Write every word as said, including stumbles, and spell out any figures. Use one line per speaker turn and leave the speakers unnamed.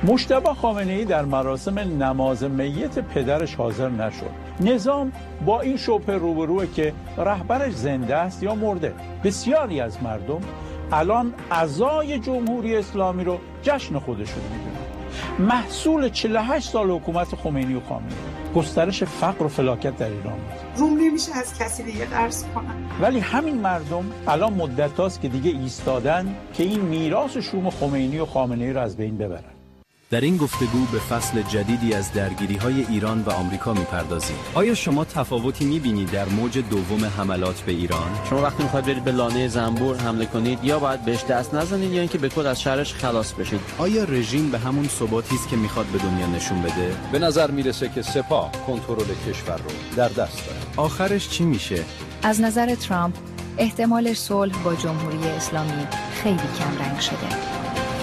مجتبی خامنه‌ای در مراسم نماز میت پدرش حاضر نشد. نظام با این شبهه روبروه که رهبرش زنده است یا مرده. بسیاری از مردم الان عزای جمهوری اسلامی رو جشن خودشون میدونن. محصول چهل و هشت سال حکومت خمینی و خامنه‌ای، گسترش فقر و فلاکت در ایران بود.
روم نمیشه از کسی دیگه درس کنن.
ولی همین مردم الان مدت هاست که دیگه ایستادن که این میراث شوم خمینی و خامنه‌ای رو از بین ببرن.
در این گفتگو به فصل جدیدی از درگیری‌های ایران و آمریکا می‌پردازیم. آیا شما تفاوتی می‌بینید در موج دوم حملات به ایران؟
شما وقتی می‌خواید برید به لانه زنبور حمله کنید، یا باید بهش دست نزنید یا اینکه به کل از شرش خلاص بشید.
آیا رژیم به همون ثباتی است که می‌خواد به دنیا نشون بده؟
به نظر میرسه که سپاه کنترل کشور رو در دست داره.
آخرش چی میشه؟
از نظر ترامپ احتمال صلح با جمهوری اسلامی خیلی کم رنگ شده.